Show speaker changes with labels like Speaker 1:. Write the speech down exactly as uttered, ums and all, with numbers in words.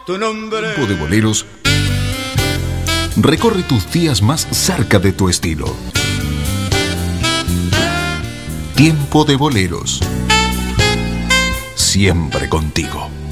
Speaker 1: tu nombre.
Speaker 2: Tiempo de Boleros recorre tus días más cerca de tu estilo. Tiempo de Boleros, siempre contigo.